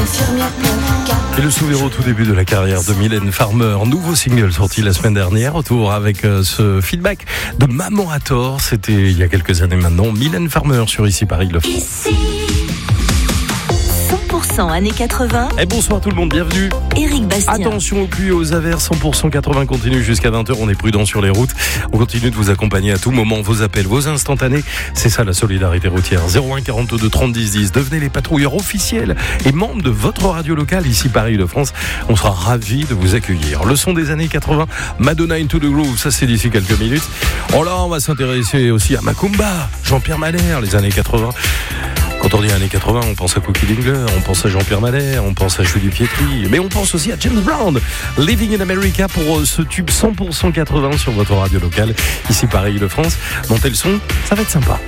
Et le souvenir au tout début de la carrière de Mylène Farmer, nouveau single sorti la semaine dernière, retour avec ce feedback de Maman à tort, c'était il y a quelques années maintenant, Mylène Farmer sur Ici Paris Le France. Ici 100% années 80. Et bonsoir tout le monde, bienvenue. Éric Bastien. Attention aux pluies et aux averses, 100% 80 continue jusqu'à 20h, on est prudent sur les routes. On continue de vous accompagner à tout moment, vos appels, vos instantanés. C'est ça la solidarité routière. 01 42 30 10 10. Devenez les patrouilleurs officiels et membres de votre radio locale, Ici Paris de France. On sera ravis de vous accueillir. Le son des années 80, Madonna Into the Groove, ça c'est d'ici quelques minutes. Oh là, on va s'intéresser aussi à Macumba, Jean-Pierre Malher, les années 80. Quand on dit années 80, on pense à Cookie Dingler, on pense à Jean-Pierre Malher, on pense à Julie Pietri, mais on pense aussi à James Brown, Living in America pour ce tube 100% 80 sur votre radio locale, Ici Paris de France. Montez le son, ça va être sympa.